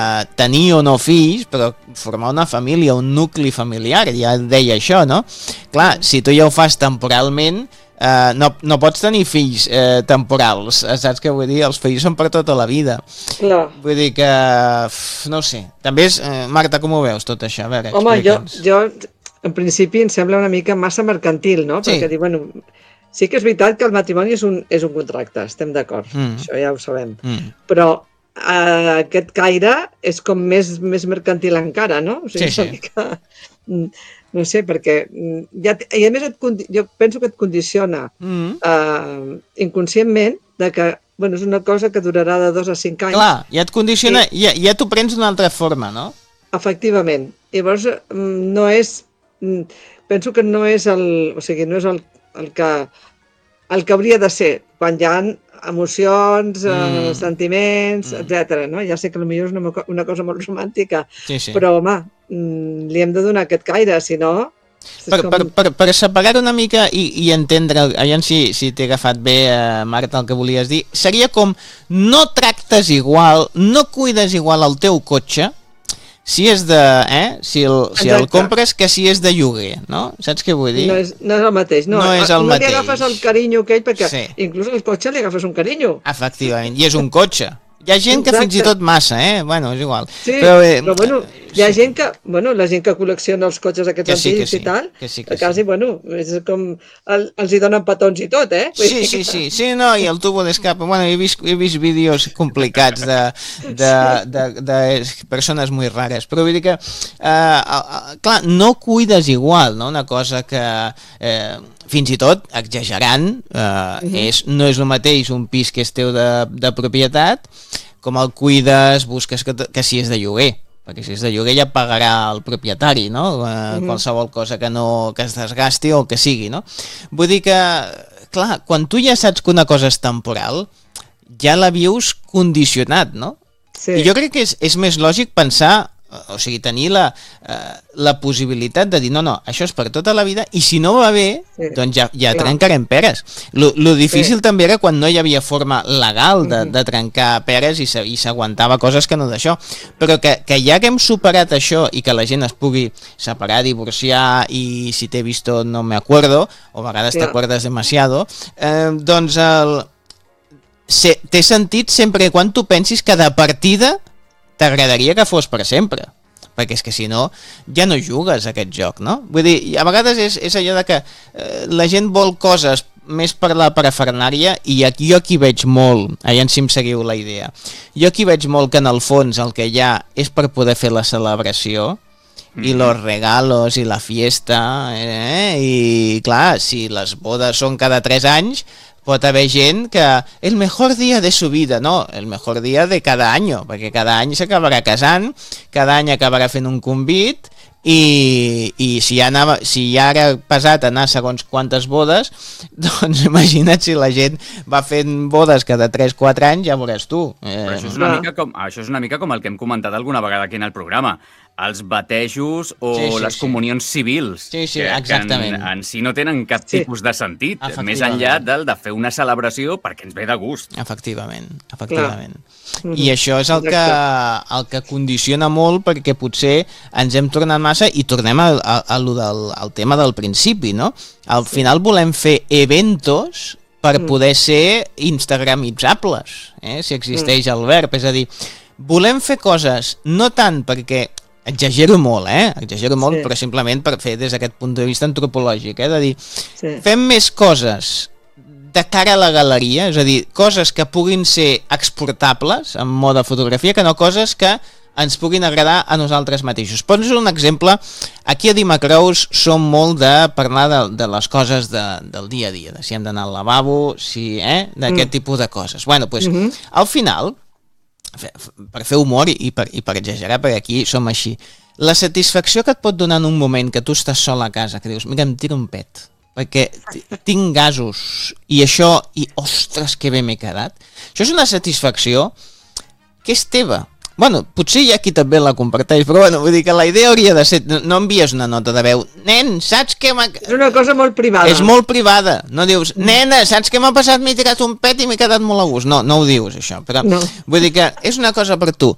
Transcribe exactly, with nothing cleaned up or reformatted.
uh, tenir o no fills, però formar una família, un nucli familiar, ja deia això, no? Clar, si tu ja ho fas temporalment, Uh, no, no pots tenir fills uh, temporals, saps què vull dir? Els fills són per tota la vida. No. Vull dir que, uf, no ho sé. També és, uh, Marta, com ho veus tot això? A veure, home, jo, jo, en principi, em sembla una mica massa mercantil, no? Sí. Perquè dic, bueno, sí que és veritat que el matrimoni és un, és un contracte, estem d'acord, mm. això ja ho sabem. Mm. Però uh, aquest caire és com més, més mercantil encara, no? O sigui, sí, sí. Mica, no sé, perquè ja, i a més et, jo penso que et condiciona mm. uh, inconscientment de que, bueno, és una cosa que durarà de dos a cinc anys. Clar, ja et condiciona, I, ja, ja t'ho prens d'una altra forma, no? Efectivament. Llavors, no és, penso que no és el, o sigui, no és el, el que el que hauria de ser, quan hi ha emocions, mm. eh, sentiments, mm. etcètera. No? Ja sé que potser és una, una cosa molt romàntica, sí, sí. però, home, li hem de donar aquest caire, si no... Per, com... per, per, per separar una mica i, i entendre, aviam si, si t'he agafat bé, eh, Marta, el que volies dir, seria com no tractes igual, no cuides igual el teu cotxe, si és de, eh, si el, si el compres que si és de lloguer, no? Saps què vull dir? No és, no és el mateix, no, no, és el no mateix. li agafes el carinyo aquell, perquè sí. inclús al cotxe li agafes un carinyo. Efectivament, i és un cotxe. Hi ha gent Exacte. que fins i tot massa, eh? Bueno, és igual. Sí, però, eh, però bueno, hi ha sí. gent que, bueno, la gent que col·lecciona els cotxes aquests sí, antics sí, i tal, que sí, que que quasi, sí. bueno, és com, el, els hi donen petons i tot, eh? Sí, sí, sí, sí, no, i el tubo d'escape, bueno, he vist, he vist vídeos complicats de, de, de, de, de persones molt rares, però vull dir que, eh, clar, no cuides igual, no?, una cosa que... Eh, fins i tot, exagerant, eh, uh-huh. és, no és el mateix un pis que és teu de, de propietat, com el cuides, busques que, que si és de lloguer, perquè si és de lloguer ja pagarà el propietari, no? Eh, uh-huh. Qualsevol cosa que no que es desgasti o el que sigui, no? Vull dir que, clar, quan tu ja saps que una cosa és temporal, ja la vius condicionat, no? Sí. I jo crec que és, és més lògic pensar, o sigui, tenir la, eh, la possibilitat de dir, no, no, això és per tota la vida, i si no va bé, sí. doncs ja, ja trencarem peres. Lo, lo difícil sí. també era quan no hi havia forma legal de, de trencar peres i s'aguantava coses que no d'això. Però que, que ja que hem superat això i que la gent es pugui separar, divorciar i si t'he visto no me acuerdo, o a vegades sí. t'acuerdes demasiado, eh, doncs el, se, té sentit sempre quan tu pensis que de partida t'agradaria que fos per sempre, perquè és que si no ja no jugues a aquest joc, no? Vull dir, a vegades és, és allò de que eh, la gent vol coses més per la parafernària i aquí jo aquí veig molt, allà si em seguiu la idea, jo aquí veig molt que en el fons el que hi ha és per poder fer la celebració mm-hmm. i los regalos i la fiesta, eh? I clar, si les bodes són cada tres anys, pot haver gent que el mejor dia de su vida, no, el mejor dia de cada any, perquè cada any s'acabarà casant, cada any acabarà fent un convit i, i si, ja anava, si ja era pesat anar segons quantes bodes, doncs imagina't si la gent va fent bodes cada tres quatre anys, ja veuràs tu. Eh, Però això és, una mica com, això és una mica com el que hem comentat alguna vegada aquí en el programa, els batejos o sí, sí, les sí. comunions civils, sí, sí, que, exactament. que en, en si no tenen cap sí. tipus de sentit, més enllà del de fer una celebració perquè ens ve de gust. Efectivament, efectivament. Clar. I això és el que, el que condiciona molt perquè potser ens hem tornat massa i tornem al, a, a, a del, al tema del principi, no? Al final volem fer eventos per mm. poder ser instagramizzables, eh? Si existeix mm. el verb, és a dir, volem fer coses no tant perquè exagero molt, eh? Exagero molt, sí. però simplement per fer des d'aquest punt de vista antropològic, eh? De dir, sí. fem més coses de cara a la galeria, és a dir, coses que puguin ser exportables en mode fotografia, que no coses que ens puguin agradar a nosaltres mateixos. Pots un exemple, aquí a Dimacrous som molt de parlar de, de les coses de, del dia a dia, de si hem d'anar al lavabo, si, eh? d'aquest mm. tipus de coses. Bueno, doncs, mm-hmm. al final, per fer humor i per, i per exagerar, perquè aquí som així, la satisfacció que et pot donar en un moment que tu estàs sol a casa, que dius, mira, em tiro un pet, perquè tinc gasos, i això, i ostres, que bé m'he quedat, això és una satisfacció que és teva. Bueno, potser hi ha qui també la comparteix, però bueno, vull dir que la idea hauria de ser, no envies una nota de veu, nen, saps què m'ha... És una cosa molt privada. És molt privada, no dius, nena, saps què m'ha passat, m'he tirat un pet i m'he quedat molt a gust, no, no ho dius això, però no. Vull dir que és una cosa per tu,